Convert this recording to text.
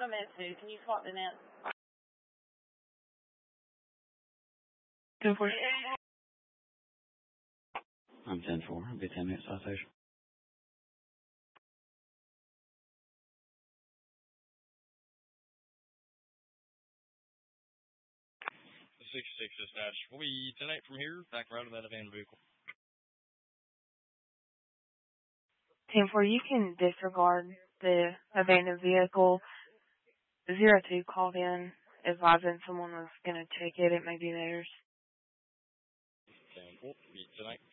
I'm at 2. Can you swap them out? 10-4. I'm 10-4. I'll be 10 minutes citation. 66 dispatch. We'll be 10-8 from here, back around to that abandoned vehicle. 10-4, you can disregard the abandoned vehicle. 02 called in advising someone was going to check it. It may be theirs. 10-4. Be 10-8.